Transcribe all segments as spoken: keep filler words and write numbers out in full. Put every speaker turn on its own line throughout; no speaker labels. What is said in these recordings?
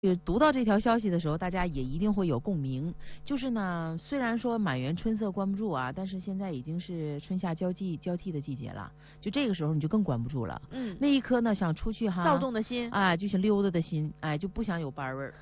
就读到这条消息的时候，大家也一定会有共鸣。就是呢，虽然说满园春色关不住啊，但是现在已经是春夏交际交替的季节了，就这个时候你就更关不住了。
嗯，
那一颗呢想出去哈，
躁动的心，
哎，就想溜达的心，哎，就不想有班味儿。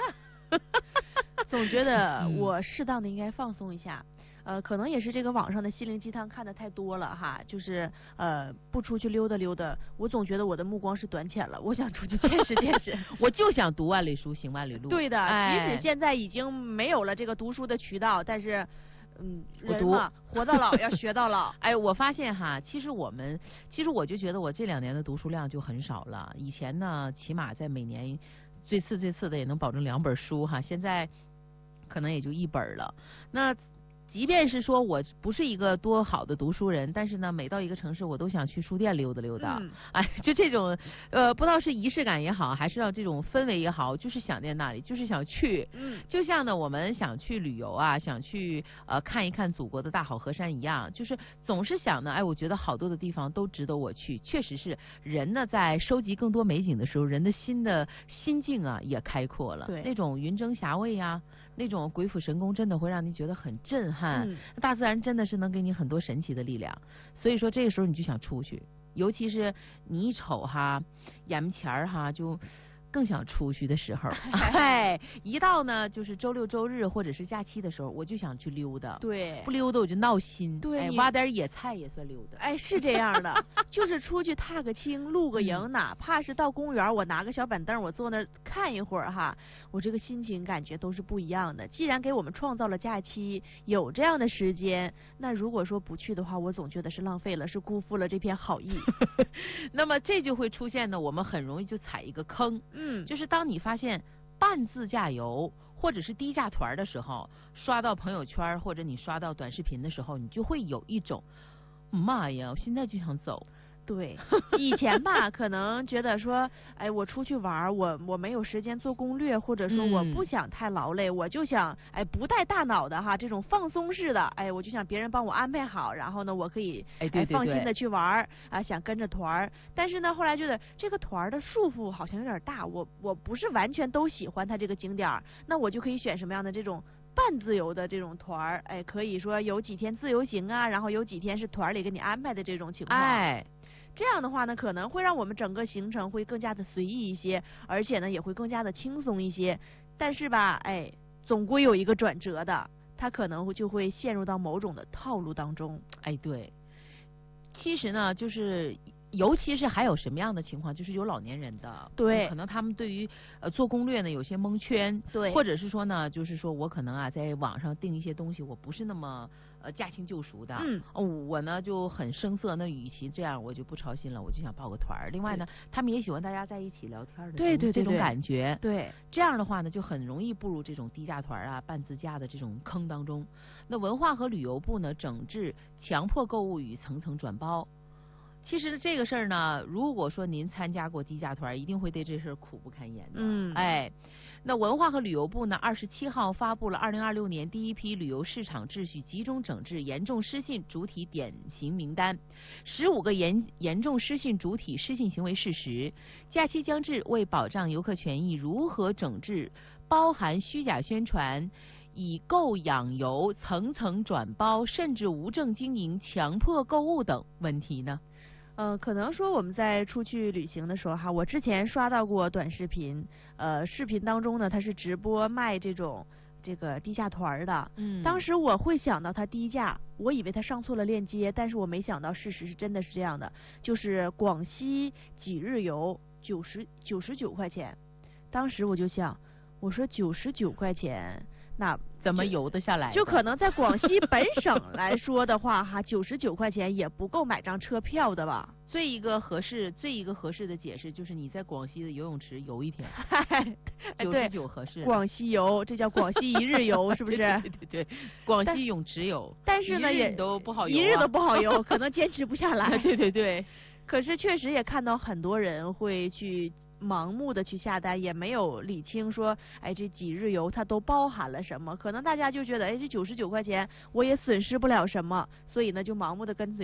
总觉得我适当的应该放松一下。呃，可能也是这个网上的心灵鸡汤看的太多了哈，就是呃不出去溜达溜达，我总觉得我的目光是短浅了，我想出去见识见识。
我就想读万里书，行万里路。
对的，
哎、
即使现在已经没有了这个读书的渠道，但是，嗯，
我读
人嘛，活到老要学到老。
哎，我发现哈，其实我们，其实我就觉得我这两年的读书量就很少了。以前呢，起码在每年最次最次的也能保证两本书哈，现在可能也就一本了。那即便是说我不是一个多好的读书人，但是呢，每到一个城市，我都想去书店溜达溜达。
嗯、
哎，就这种，呃，不知道是仪式感也好，还是要这种氛围也好，就是想念那里，就是想去。
嗯，
就像呢，我们想去旅游啊，想去呃看一看祖国的大好河山一样，就是总是想呢，哎，我觉得好多的地方都值得我去。确实是人呢，在收集更多美景的时候，人的心的心境啊也开阔了。
对，
那种云蒸霞蔚呀、啊。那种鬼斧神工真的会让你觉得很震撼，
嗯、
大自然真的是能给你很多神奇的力量，所以说这个时候你就想出去，尤其是你一瞅哈，眼前儿哈就更想出去的时候，哎，一到呢就是周六周日或者是假期的时候，我就想去溜达，
对，
不溜达我就闹心，
对，
哎，挖点野菜也算溜达，
哎，是这样的，就是出去踏个青、露个营，
嗯、
哪怕是到公园，我拿个小板凳，我坐那儿看一会儿哈，我这个心情感觉都是不一样的。既然给我们创造了假期，有这样的时间，那如果说不去的话，我总觉得是浪费了，是辜负了这片好意。
那么这就会出现呢，我们很容易就踩一个坑。
嗯，
就是当你发现半自驾游或者是低价团的时候，刷到朋友圈或者你刷到短视频的时候，你就会有一种妈呀，我现在就想走。
对，以前吧，可能觉得说，哎，我出去玩，我我没有时间做攻略，或者说我不想太劳累，嗯、我就想，哎，不带大脑的哈，这种放松式的，哎，我就想别人帮我安排好，然后呢，我可以
哎对对对
放心的去玩啊，想跟着团儿。但是呢，后来觉得这个团儿的束缚好像有点大，我我不是完全都喜欢它这个景点儿，那我就可以选什么样的这种半自由的这种团儿，哎，可以说有几天自由行啊，然后有几天是团里给你安排的这种情况。
哎。
这样的话呢，可能会让我们整个行程会更加的随意一些，而且呢也会更加的轻松一些。但是吧，哎，总归有一个转折的，它可能就会陷入到某种的套路当中。
哎，对。其实呢，就是尤其是还有什么样的情况，就是有老年人的，
对，
可能他们对于呃做攻略呢有些蒙圈，
对，
或者是说呢，就是说我可能啊在网上订一些东西，我不是那么呃驾轻就熟的，
嗯，
哦，我呢就很生涩，那与其这样，我就不操心了，我就想报个团儿。另外呢，他们也喜欢大家在一起聊天的，
对对对，
这种感觉，
对，
这样的话呢，就很容易步入这种低价团啊、半自驾的这种坑当中。那文化和旅游部呢，整治强迫购物与层层转包。其实这个事儿呢，如果说您参加过低价团，一定会对这事儿苦不堪言的。
嗯，
哎，那文化和旅游部呢，二十七号发布了二零二六年第一批旅游市场秩序集中整治严重失信主体典型名单，十五个严严重失信主体失信行为事实。假期将至，为保障游客权益，如何整治包含虚假宣传、以购养游、层层转包，甚至无证经营、强迫购物等问题呢？
呃，可能说我们在出去旅行的时候哈，我之前刷到过短视频，呃，视频当中呢，它是直播卖这种这个低价团的。
嗯，
当时我会想到它低价，我以为它上错了链接，但是我没想到事实是真的是这样的，就是广西几日游九十九十九块钱，当时我就想，我说九十九块钱，那
怎么游得下来？
就可能在广西本省来说的话，哈，九十九块钱也不够买张车票的吧？
最一个合适，最一个合适的解释就是你在广西的游泳池游一天，九十九合适。
广西游，这叫广西一日游，是不是？
对对对对，广西泳池游，
但是呢也
都不好游、啊，
一日都不好游，可能坚持不下来。
对对对，
可是确实也看到很多人会去盲目的去下单，也没有理清说，哎，这几日游它都包含了什么？可能大家就觉得，哎，这九十九块钱我也损失不了什么，所以呢就盲目的跟随。